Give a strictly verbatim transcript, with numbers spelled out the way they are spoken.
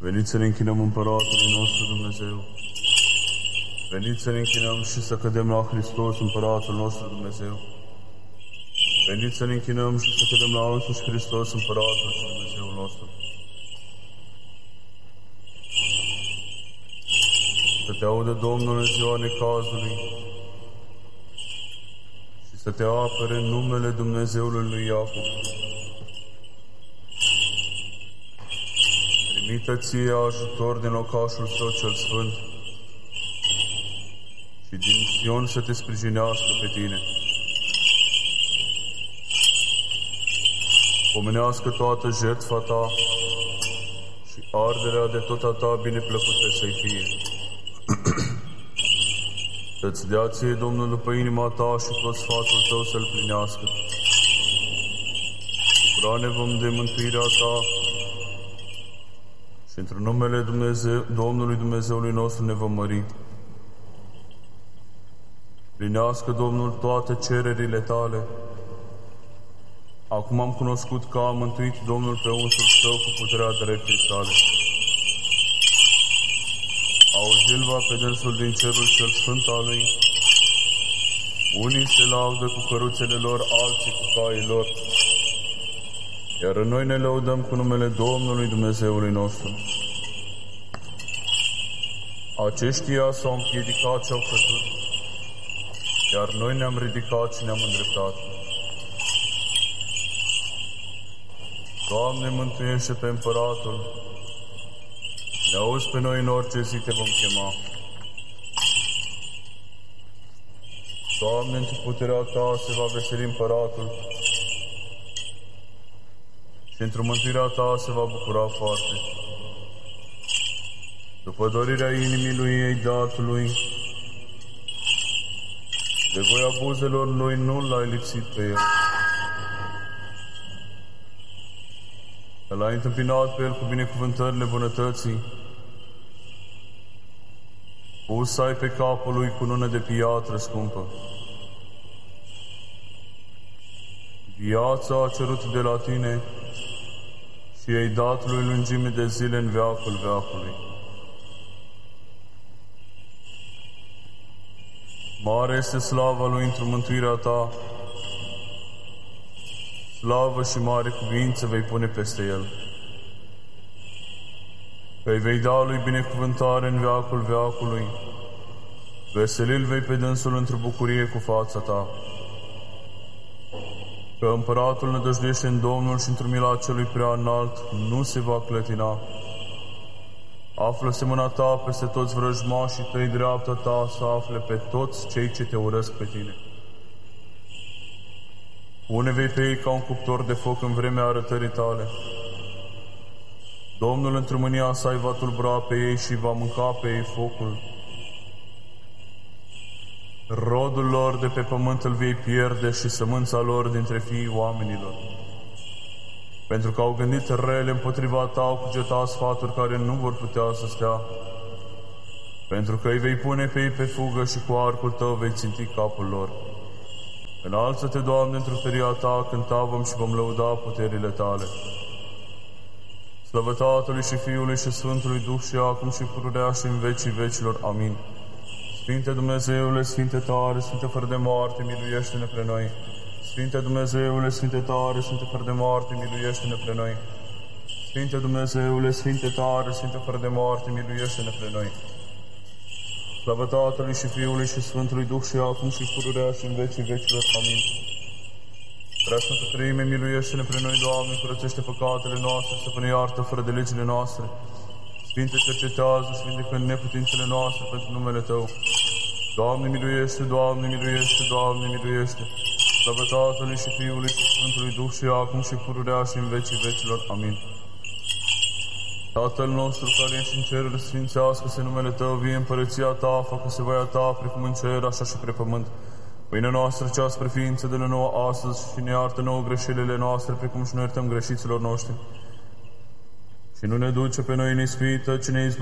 Veniți să ne închinăm Împăratului nostru Dumnezeu. Veniți să ne închinăm și să cădem la Hristos, Împăratul nostru Dumnezeu. Veniți să ne închinăm și să cădem la însuși Hristos, Împăratul și Dumnezeul nostru. Să te audă Domnul în ziua necazului și să te apere în numele Dumnezeului lui Iacob. Trimită ție ajutor din locașul său cel sfânt și din Sion să te sprijinească pe tine. Pomenească toată jertfa ta și arderea de tot a ta bineplăcută să-i fie. Să-ți dea ție Domnul după inima ta și tot sfatul tău să-l plinească. Bucura-ne vom de mântuirea ta și într-un numele Dumnezeu, Domnului Dumnezeului nostru ne vom mări. Plinească Domnul toate cererile tale. Acum am cunoscut că a mântuit Domnul pe unsul său cu puterea dreptei sale. Auzi-l va pe dânsul din cerul cel sfânt al lui. Unii se laudă cu căruțele lor, alții cu caii lor. Iar noi ne lăudăm cu numele Domnului Dumnezeului nostru. Aceștia s-au împiedicat și au căzut, iar noi ne-am ridicat și ne-am îndreptat. Doamne, mântuiește pe Împăratul, ne auzi pe noi în orice zi te vom chema. Doamne, într puterea ta se va veseli Împăratul și într mântuirea ta se va bucura foarte. După dorirea inimii lui ei datului, de voia buzelor lui nu l-ai lipsit pe el. L-ai întâmpinat pe el cu binecuvântările bunătății. Pus ai pe capul lui cunună de piatră scumpă. Viața a cerut de la tine și i-ai dat lui lungime de zile în veacul veacului. Mare este slava lui într mântuirea ta. Slavă și mare cuvință vei pune peste el. Că îi vei da lui binecuvântare în veacul veacului. Veselil vei pe dânsul într-o bucurie cu fața ta. Că Împăratul nădăjduiește în Domnul și într-o mila celui prea înalt nu se va clătina. Află-se mâna ta peste toți vrăjmașii tăi, dreapta ta să afle pe toți cei ce te urăsc pe tine. Pune vei pe ei ca un cuptor de foc în vremea arătării tale. Domnul într mânia sa îi va tulbura pe ei și va mânca pe ei focul. Rodul lor de pe pământ îl vei pierde și sămânța lor dintre fiii oamenilor. Pentru că au gândit rele împotriva ta, au cugetat sfaturi care nu vor putea să stea. Pentru că îi vei pune pe ei pe fugă și cu arcul tău vei ținti capul lor. Înalță-te, Doamne, într-o tăria ta, cânta vom și vom lăuda puterile tale. Slăvă Tatălui și Fiului și Sfântului Duh și acum și pururea și în vecii vecilor. Amin. Sfinte Dumnezeule, Sfinte tare, Sfinte fără de moarte, miluiește-ne pre noi. Sfinte Dumnezeule, Sfinte tare, Sfinte fără de moarte, miluiește-ne pre noi. Sfinte Dumnezeule, Sfinte tare, Sfinte fără de moarte, miluiește-ne pre noi. Slavă Tatălui și Fiului și Sfântului Duh și acum și pururea și în vecii vecilor. Amin. Prea Sfântă Treime, miluiește-ne pre noi, Doamne, curățește păcatele noastre, să ne iartă fără de legile noastre. Sfinte, cercetează și vindecă neputințele noastre pentru numele Tău. Doamne, miluiește, Doamne, miluiește, Doamne, miluiește. Slavă Tatălui și Fiului și Sfântului Duh și acum și pururea și în vecii vecilor. Amin. Tatăl nostru care ești în ceruri, sfințească-se numele Tău, vie împărăția Ta, facă-se voia Ta, precum în cer, așa și pe pământ. Pâinea noastră cea spre ființă, dă-ne nouă astăzi și ne iartă nouă greșelile noastre, precum și noi iertăm greșiților noștri. Și nu ne duce pe noi în ispită, ci ne izbăvește